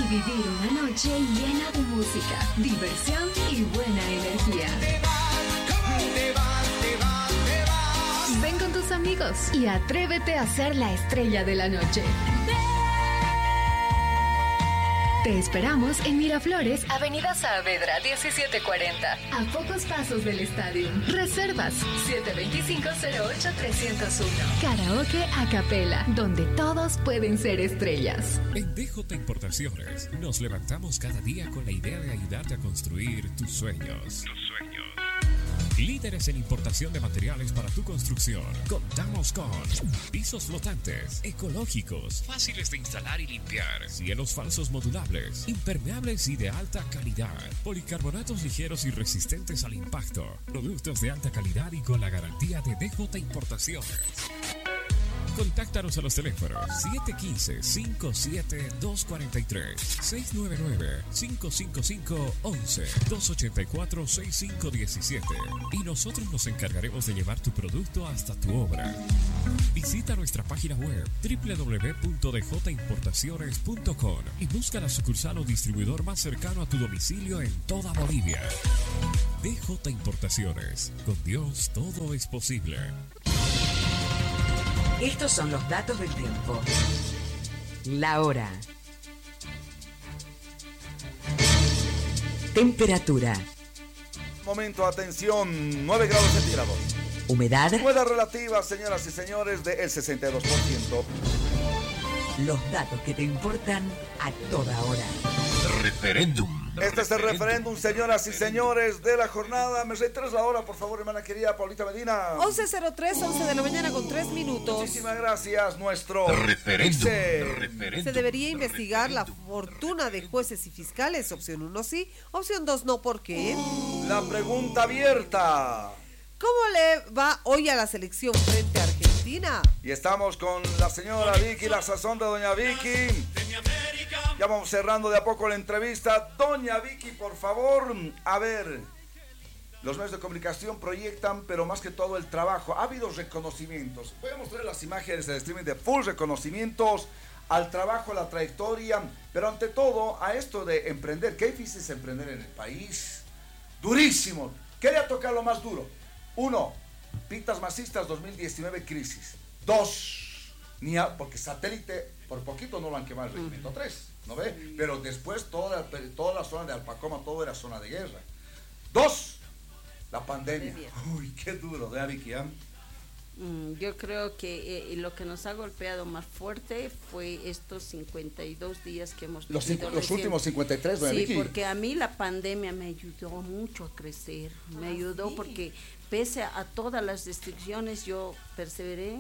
vivir una noche llena de música, diversión y buena energía. Ven con tus amigos y atrévete a ser la estrella de la noche. Te esperamos en Miraflores, Avenida Saavedra 1740, a pocos pasos del estadio. Reservas 725-08-301. Karaoke a capela, donde todos pueden ser estrellas. En DJ Importaciones nos levantamos cada día con la idea de ayudarte a construir tus sueños. Líderes en importación de materiales para tu construcción. Contamos con pisos flotantes, ecológicos, fáciles de instalar y limpiar, cielos falsos modulables, impermeables y de alta calidad, policarbonatos ligeros y resistentes al impacto, productos de alta calidad y con la garantía de DJ Importaciones. Contáctanos a los teléfonos 715-57-243, 699-555-11, 284-6517 y nosotros nos encargaremos de llevar tu producto hasta tu obra. Visita nuestra página web www.djimportaciones.com y busca la sucursal o distribuidor más cercano a tu domicilio en toda Bolivia. DJ Importaciones, con Dios todo es posible. Estos son los datos del tiempo. La hora. Temperatura. Momento, atención, 9 grados centígrados. Humedad. Humedad relativa, señoras y señores, del 62%. Los datos que te importan a toda hora. Referéndum. Este es el referéndum, señoras y señores, de la jornada. ¿Me reiteras la hora, por favor, hermana querida Paulita Medina? 11:03, 11 de la mañana con 3 minutos. Muchísimas gracias. Nuestro referéndum. Se debería investigar la fortuna de jueces y fiscales. Opción 1 sí, opción 2 no. ¿Por qué? La pregunta abierta. ¿Cómo le va hoy a la selección frente a Argentina? Y estamos con la señora Vicky, la sazón de doña Vicky. Ya vamos cerrando de a poco la entrevista. Doña Vicky, por favor, a ver, los medios de comunicación proyectan, pero más que todo el trabajo. Ha habido reconocimientos. Voy a mostrar las imágenes del streaming de full reconocimientos al trabajo, a la trayectoria, pero ante todo a esto de emprender. Qué difícil es emprender en el país. Durísimo. ¿Qué le ha tocado lo más duro? 1. Pintas masistas 2019 crisis. 2. Porque satélite por poquito no lo han quemado el regimiento 3, ¿no ve? Pero después toda la zona de Alpacoma, todo era zona de guerra. 2. La pandemia. Uy, qué duro, ¿de Vicky? Yo creo que lo que nos ha golpeado más fuerte fue estos 52 días que hemos vivido. Los últimos 53, ¿no, Vicky? Sí, porque a mí la pandemia me ayudó mucho a crecer. Me ayudó porque pese a todas las restricciones yo perseveré,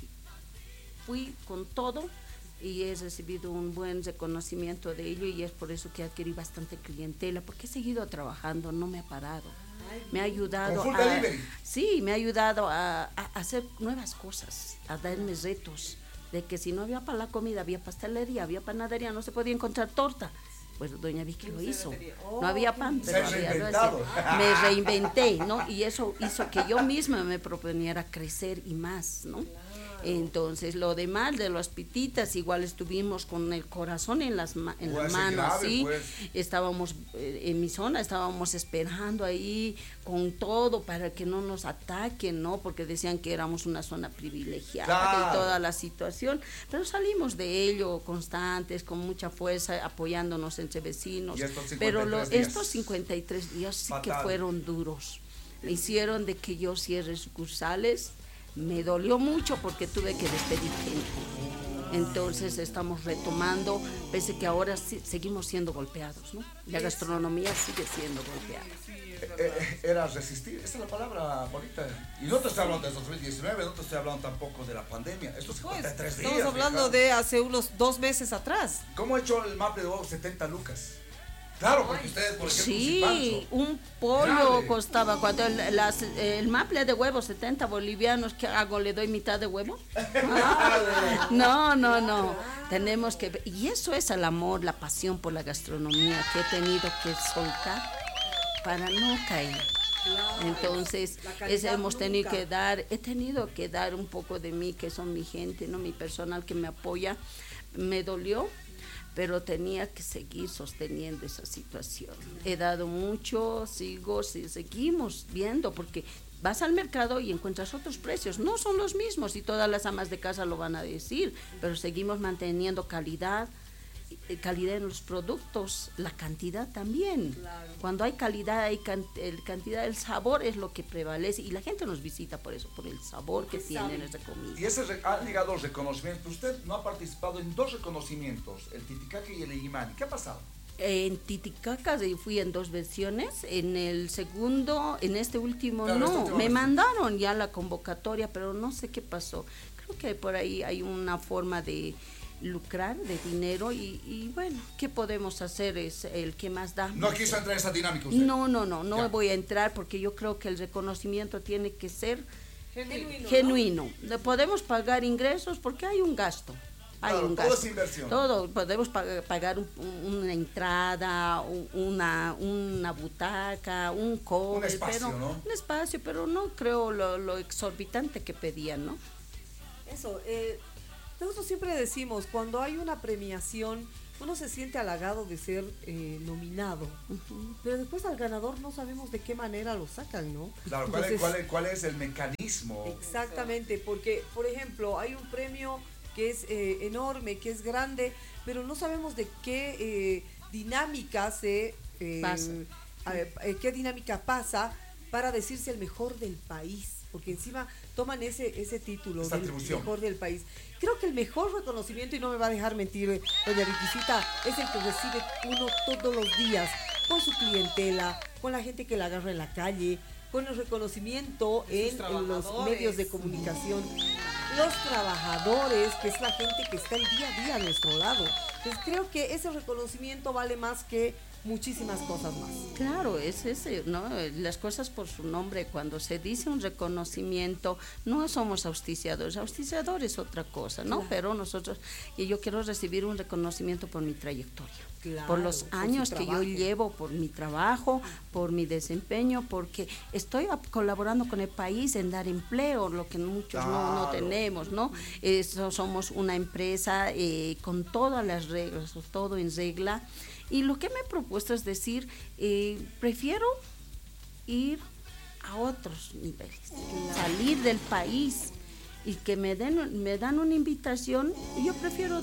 fui con todo y he recibido un buen reconocimiento de ello y es por eso que adquirí bastante clientela, porque he seguido trabajando, no me ha parado. Me ha ayudado me ha ayudado a hacer nuevas cosas, a darme retos, de que si no había para la comida, había pastelería, había panadería, no se podía encontrar torta. Pues doña Vicky lo hizo. No había pan, pero me reinventé, ¿no? Y eso hizo que yo misma me proponiera crecer y más, ¿no? Entonces, lo demás de las pititas, igual estuvimos con el corazón en las manos, ¿sí? Pues. Estábamos en mi zona, estábamos esperando ahí con todo para que no nos ataquen, ¿no? Porque decían que éramos una zona privilegiada y toda la situación, pero salimos de ello constantes, con mucha fuerza, apoyándonos entre vecinos. Pero estos 53 días sí que fueron duros. Me hicieron de que yo cierre sucursales. Me dolió mucho porque tuve que despedir gente. Entonces estamos retomando, pese que ahora sí, seguimos siendo golpeados, ¿no? La gastronomía sigue siendo golpeada. Era resistir, esa es la palabra bonita. Y no te estoy hablando de 2019, no te estoy hablando tampoco de la pandemia. Estos 53 días. Estamos hablando de hace unos 2 meses atrás. ¿Cómo he hecho el maple de huevo 70 lucas? Claro, porque ustedes, por ejemplo, sí, un pollo costaba, cuando el maple de huevo, 70 bolivianos, ¿qué hago? ¿Le doy mitad de huevo? No. Tenemos que, y eso es el amor, la pasión por la gastronomía que he tenido que soltar para no caer. Entonces, hemos tenido que he tenido que dar un poco de mí, que son mi gente, no mi personal que me apoya. Me dolió, pero tenía que seguir sosteniendo esa situación. He dado mucho, seguimos viendo, porque vas al mercado y encuentras otros precios, no son los mismos y todas las amas de casa lo van a decir, pero seguimos manteniendo calidad en los productos, la cantidad también. Claro. Cuando hay calidad, hay cantidad, el sabor es lo que prevalece y la gente nos visita por eso, por el sabor que tiene esa comida. Y ese ha llegado los reconocimientos. Usted no ha participado en 2 reconocimientos, el Titicaca y el Illimani. ¿Qué ha pasado? En Titicaca fui en 2 versiones, en el segundo, en este último claro, no, me mandaron ya la convocatoria, pero no sé qué pasó. Creo que por ahí hay una forma de lucrar de dinero y bueno, ¿qué podemos hacer? Es el que más da. ¿No quiso entrar en esa dinámica usted? No voy a entrar porque yo creo que el reconocimiento tiene que ser genuino. ¿No? Podemos pagar ingresos porque hay un gasto. Claro, un todo gasto. es inversión. Todo, podemos pagar una entrada, una butaca, un cobre, un espacio, pero, ¿no? Un espacio, pero no creo lo exorbitante que pedían, ¿no? Eso, nosotros siempre decimos, cuando hay una premiación, uno se siente halagado de ser nominado, pero después al ganador no sabemos de qué manera lo sacan, ¿no? Claro, Entonces, ¿cuál es el mecanismo? Exactamente, porque, por ejemplo, hay un premio que es enorme, que es grande, pero no sabemos de qué dinámica qué dinámica pasa para decirse el mejor del país, porque encima toman ese título del mejor del país. Creo que el mejor reconocimiento, y no me va a dejar mentir doña Viquisita, es el que recibe uno todos los días, con su clientela, con la gente que la agarra en la calle, con el reconocimiento en los medios de comunicación, los trabajadores, que es la gente que está el día a día a nuestro lado. Entonces creo que ese reconocimiento vale más que muchísimas cosas más. Claro, es ese, ¿no? Las cosas por su nombre. Cuando se dice un reconocimiento, no somos auspiciadores es otra cosa, ¿no? Claro. Pero nosotros, y yo quiero recibir un reconocimiento por mi trayectoria, claro, por los años que yo llevo, por mi trabajo, por mi desempeño, porque estoy colaborando con el país en dar empleo, lo que muchos no tenemos, ¿no? Somos una empresa con todas las reglas, todo en regla. Y lo que me he propuesto es decir, prefiero ir a otros niveles, salir del país y que me dan una invitación, y yo prefiero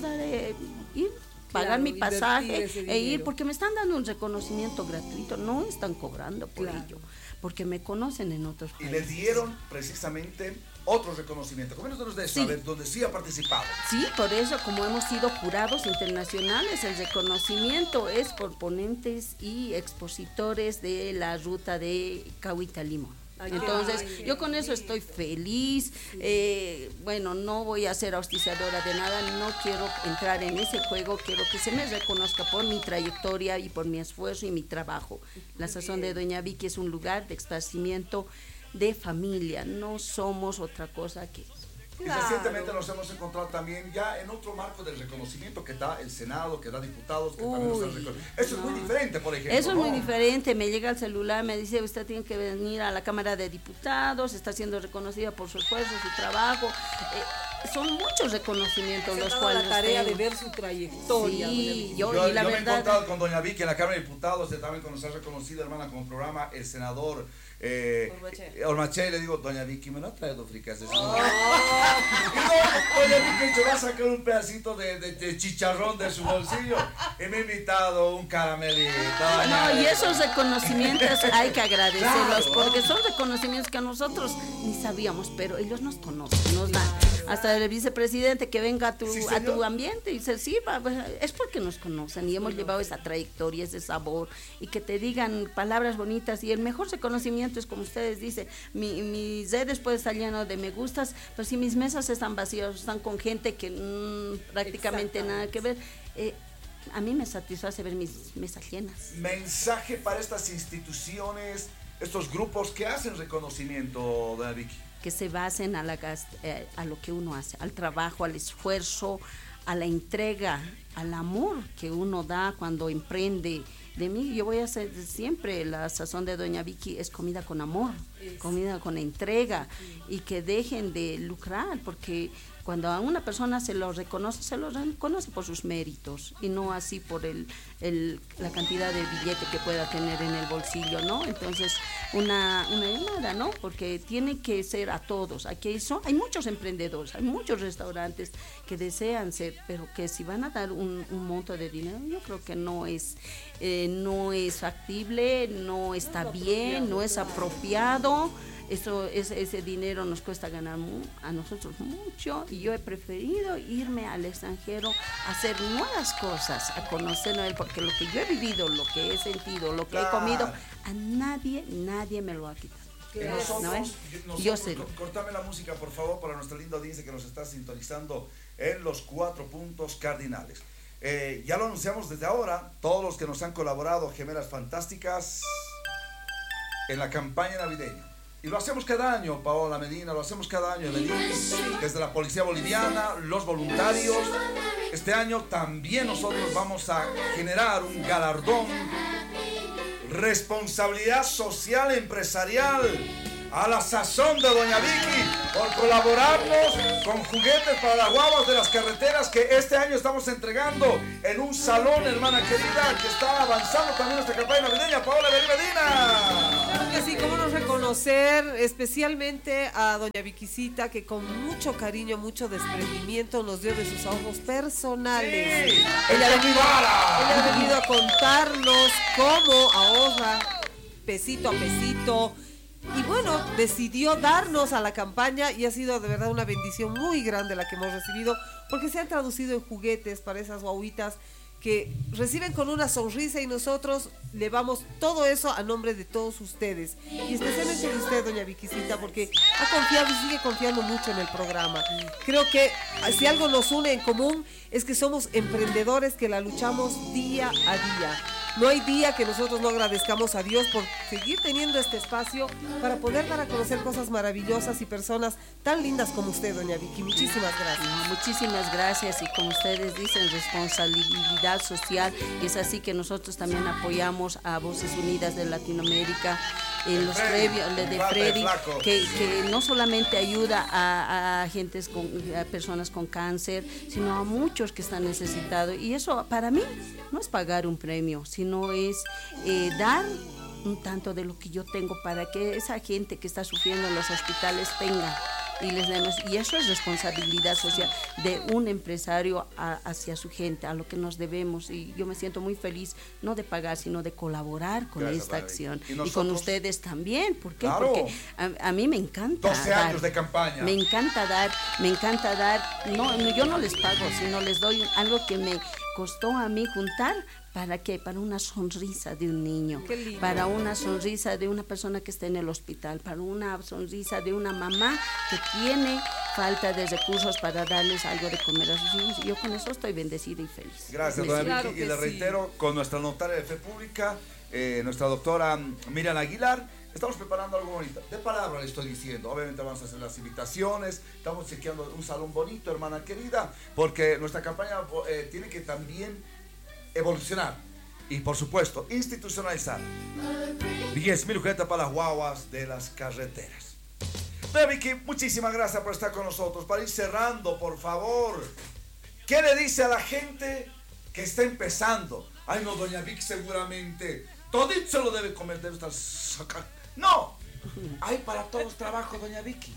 pagar mi pasaje e ir, porque me están dando un reconocimiento gratuito, no están cobrando por ello, porque me conocen en otros países. Y les dieron precisamente otro reconocimiento. Coméntanos de eso, a ver, donde sí ha participado. Sí, por eso, como hemos sido jurados internacionales, el reconocimiento es por ponentes y expositores de la ruta de Cahuita Limón. Entonces, yo con eso estoy feliz. Bueno, no voy a ser auspiciadora de nada, no quiero entrar en ese juego, quiero que se me reconozca por mi trayectoria y por mi esfuerzo y mi trabajo. La Sazón de Doña Vicky es un lugar de esparcimiento de familia, no somos otra cosa que... Y recientemente nos hemos encontrado también ya en otro marco del reconocimiento que da el Senado, que da diputados, que también nos han reconocido. Eso es muy diferente, por ejemplo. Eso es muy diferente. Me llega el celular, me dice, usted tiene que venir a la Cámara de Diputados, está siendo reconocida por su esfuerzo, su trabajo. Son muchos reconocimientos los cuales... la tarea de ver su trayectoria. Sí, yo me he encontrado con doña Vicky en la Cámara de Diputados, también cuando se ha reconocido, hermana, como programa, el senador Ormache, le digo, doña Vicky, me lo ha traído fricas. Doña Vicky se va a sacar un pedacito de chicharrón de su bolsillo y me ha invitado un caramelito. No, y esos reconocimientos hay que agradecerlos, porque son reconocimientos que a nosotros ni sabíamos, pero ellos nos conocen, nos dan. Hasta el vicepresidente que venga a tu ambiente y se sirva, es porque nos conocen y hemos llevado esa trayectoria, ese sabor, y que te digan palabras bonitas. Y el mejor reconocimiento es, como ustedes dicen, mis redes pueden estar llenas de me gustas, pero si mis mesas están vacías, están con gente que prácticamente nada que ver, a mí me satisface ver mis mesas llenas. Mensaje para estas instituciones, estos grupos que hacen reconocimiento, doña Vicky. Que se basen a lo que uno hace, al trabajo, al esfuerzo, a la entrega, al amor que uno da cuando emprende. De mí, yo voy a hacer siempre, la Sazón de Doña Vicky es comida con amor, comida con entrega, y que dejen de lucrar, porque cuando a una persona se lo reconoce por sus méritos y no así por la cantidad de billete que pueda tener en el bolsillo, ¿no? Entonces, una llamada, ¿no? Porque tiene que ser a todos. Aquí hay muchos emprendedores, hay muchos restaurantes que desean ser, pero que si van a dar un monto de dinero, yo creo que no es factible, no está bien, no es apropiado. Ese dinero nos cuesta ganar a nosotros mucho, y yo he preferido irme al extranjero a hacer nuevas cosas, a conocer, porque lo que yo he vivido, lo que he sentido, lo que he comido, a nadie me lo ha quitado. Cortame la música, por favor, para nuestra linda audiencia que nos está sintonizando en los 4 puntos cardinales. Ya lo anunciamos desde ahora, todos los que nos han colaborado, Gemelas Fantásticas, en la campaña navideña. Y lo hacemos cada año, Paola Medina, lo hacemos cada año, desde la Policía Boliviana, los voluntarios. Este año también nosotros vamos a generar un galardón, responsabilidad social empresarial, a la sazón de Doña Vicky, por colaborarnos con juguetes para las guaguas de las carreteras que este año estamos entregando en un salón, hermana querida, que está avanzando también nuestra campaña navideña. Paola Medina. Claro que sí, cómo no reconocer especialmente a Doña Viquisita, que con mucho cariño, mucho desprendimiento nos dio de sus ahorros personales. Sí, ella ha venido a contarnos cómo ahorra pesito a pesito. Y bueno, decidió darnos a la campaña, y ha sido de verdad una bendición muy grande la que hemos recibido, porque se han traducido en juguetes para esas guaguitas que reciben con una sonrisa, y nosotros llevamos todo eso a nombre de todos ustedes, y especialmente de usted, Doña Viquisita, porque ha confiado y sigue confiando mucho en el programa. Creo que si algo nos une en común es que somos emprendedores que la luchamos día a día. No hay día que nosotros no agradezcamos a Dios por seguir teniendo este espacio para poder dar a conocer cosas maravillosas y personas tan lindas como usted, Doña Vicky. Muchísimas gracias. Muchísimas gracias, y como ustedes dicen, responsabilidad social, y es así que nosotros también apoyamos a Voces Unidas de Latinoamérica, en los previos de Freddy, que no solamente ayuda a personas con cáncer, sino a muchos que están necesitados, y eso para mí no es pagar un premio, sino es dar un tanto de lo que yo tengo para que esa gente que está sufriendo en los hospitales tenga. Y eso es responsabilidad social de un empresario hacia su gente, a lo que nos debemos. Y yo me siento muy feliz, no de pagar, sino de colaborar con esta acción. Y con ustedes también. ¿Por qué? Claro. Porque a mí me encanta 12 años de campaña. Me encanta dar. No, yo no les pago, sino les doy algo que me costó a mí juntar. ¿Para qué? Para una sonrisa de un niño, para una sonrisa de una persona que está en el hospital, para una sonrisa de una mamá que tiene falta de recursos para darles algo de comer a sus hijos. Y yo con eso estoy bendecida y feliz. Gracias, doña Vicky, y le reitero, con nuestra notaria de fe pública, nuestra doctora Miriam Aguilar, estamos preparando algo bonito. De palabra le estoy diciendo. Obviamente vamos a hacer las invitaciones. Estamos chequeando un salón bonito, hermana querida, porque nuestra campaña tiene que también evolucionar y, por supuesto, institucionalizar. 10.000 juguetes para las guaguas de las carreteras. Doña Vicky, muchísimas gracias por estar con nosotros. Para ir cerrando, por favor, ¿qué le dice a la gente que está empezando? Ay, no, doña Vicky seguramente todito se lo debe comer, debe estar sacando. No, hay para todos trabajo, doña Vicky.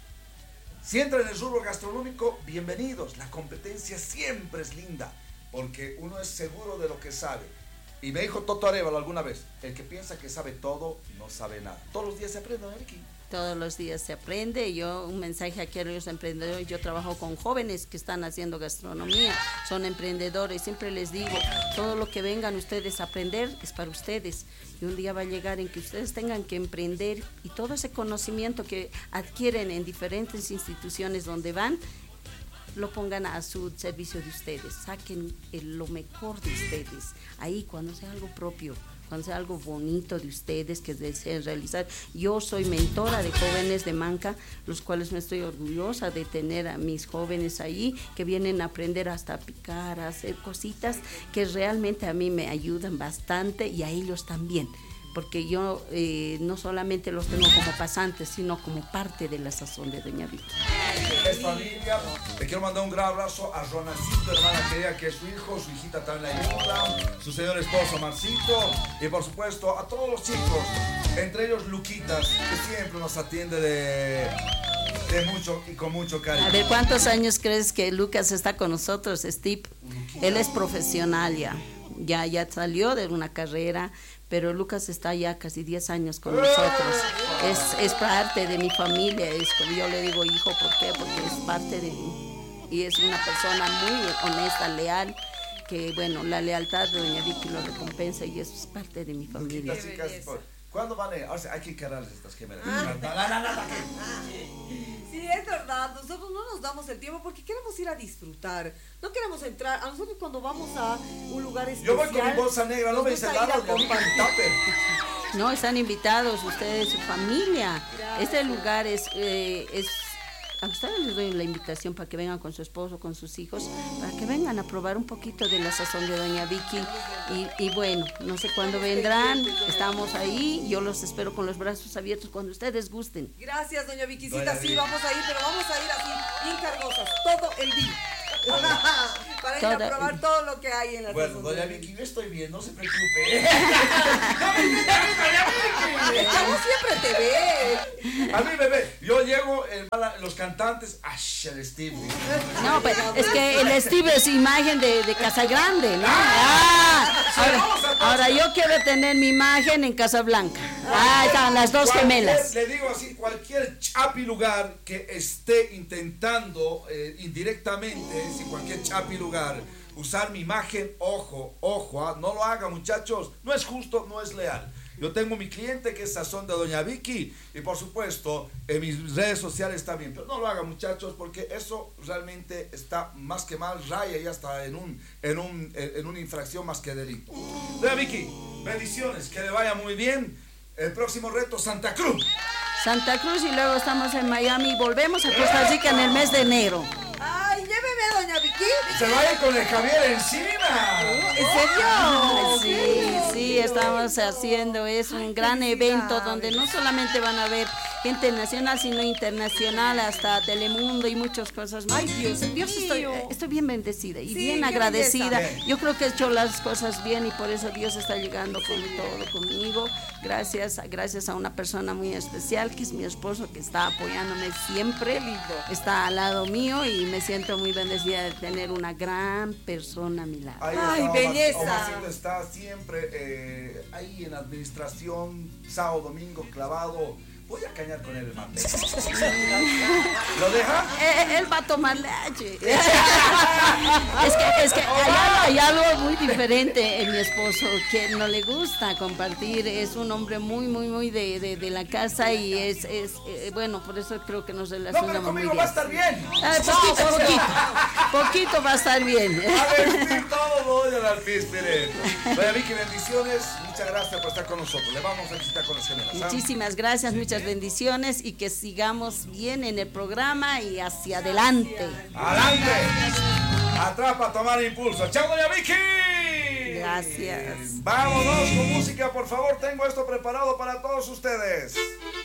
Si entran en el rubro gastronómico, bienvenidos. La competencia siempre es linda, porque uno es seguro de lo que sabe. Y me dijo Toto Arévalo alguna vez, el que piensa que sabe todo, no sabe nada. Todos los días se aprende, ¿no, Vicky? Todos los días se aprende. Un mensaje aquí a los emprendedores. Yo trabajo con jóvenes que están haciendo gastronomía, son emprendedores. Siempre les digo, todo lo que vengan ustedes a aprender es para ustedes. Y un día va a llegar en que ustedes tengan que emprender, y todo ese conocimiento que adquieren en diferentes instituciones donde van, lo pongan a su servicio de ustedes, saquen lo mejor de ustedes, ahí cuando sea algo propio, cuando sea algo bonito de ustedes que deseen realizar. Yo soy mentora de jóvenes de Manca, los cuales me estoy orgullosa de tener a mis jóvenes ahí, que vienen a aprender hasta a picar, a hacer cositas que realmente a mí me ayudan bastante, y a ellos también. porque yo no solamente los tengo como pasantes, sino como parte de la sazón de doña Vicky. Es familia. Le quiero mandar un gran abrazo a Ronaldito, hermana querida, que es su hijo, su hijita también la ayuda, su señor esposo Marcito, y por supuesto a todos los chicos, entre ellos Luquitas, que siempre nos atiende de mucho y con mucho cariño. A ver, ¿cuántos años crees que Lucas está con nosotros, Steve? Él es profesional ya salió de una carrera, pero Lucas está ya casi 10 años con nosotros. Es parte de mi familia, es como yo le digo hijo, ¿por qué? Porque es parte de mí. Y es una persona muy honesta, leal, que bueno, la lealtad de doña Vicky lo recompensa y es parte de mi familia. ¿Cuándo van a? O sea, hay que encararles estas gemelas. Sí, es verdad, nosotros no nos damos el tiempo porque queremos ir a disfrutar, no queremos entrar. A nosotros cuando vamos a un lugar especial, yo voy con mi bolsa negra, no me dice nada, no, están invitados ustedes, su familia. Gracias. Este lugar es a ustedes les doy la invitación para que vengan con su esposo, con sus hijos, para que vengan a probar un poquito de la sazón de doña Vicky. Y bueno, no sé cuándo vendrán, estamos ahí, yo los espero con los brazos abiertos cuando ustedes gusten. Gracias, doña Vickycita, sí, vamos a ir, pero vamos a ir así, bien cargosas, todo el día. Para ir a probar todo lo que hay en la Bueno, doña Vicky, yo estoy bien, no se preocupe. ¿Cómo siempre te ve? A mí me ve, yo llego, los cantantes, el Steve. No, pues es que el Steve es imagen de Casa Grande, ¿no? Ahora yo quiero tener mi imagen en Casa Blanca. Están las dos gemelas. Le digo así, cualquier chapi lugar que esté intentando indirectamente, si cualquier chapi lugar, usar mi imagen, ojo, no lo haga, muchachos, no es justo, no es leal. Yo tengo mi cliente que es Sazón de doña Vicky y por supuesto en mis redes sociales está bien, pero no lo hagan, muchachos, porque eso realmente está más que mal, raya y hasta en una infracción más que delito. Doña Vicky, bendiciones, que le vaya muy bien. El próximo reto, Santa Cruz Y luego estamos en Miami y volvemos a Costa Rica en el mes de enero. Ay, lléveme, doña Vicky. Se vaya con el Javier encima. ¿En serio? Sí, estamos haciendo, es un gran evento donde no solamente van a ver gente nacional, sino internacional, hasta Telemundo y muchas cosas más. Ay, Dios estoy bien bendecida y bien agradecida. Yo creo que he hecho las cosas bien y por eso Dios está llegando con todo conmigo. Gracias a una persona muy especial que es mi esposo, que está apoyándome siempre, está al lado mío y me siento muy bendecida de tener una gran persona a mi lado. Ay, belleza. Omarcito está siempre ahí en la administración, sábado, domingo, clavado. Voy a cañar con él, hermano. ¿Lo deja? Él va a tomar leche. es que hay algo muy diferente en mi esposo que no le gusta compartir. Es un hombre muy de la casa y es bueno, por eso creo que nos relacionamos muy bien. Va a estar bien. Poquito va a estar bien. A vestir todo doña Alpis, miren. Doña Vicky, bendiciones. Muchas gracias por estar con nosotros. Le vamos a visitar con las gemelas. Muchísimas gracias, muchas bendiciones y que sigamos bien en el programa y hacia adelante. ¡Adelante! Atrapa a tomar impulso. ¡Chao, doña Vicky! Gracias. Vámonos con música, por favor. Tengo esto preparado para todos ustedes.